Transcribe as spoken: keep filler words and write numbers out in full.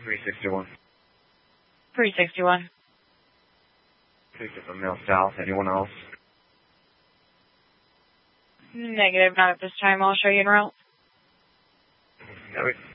three sixty-one. three sixty-one. Picked up a mail south. Anyone else? Negative, not at this time. I'll show you en route. Got it.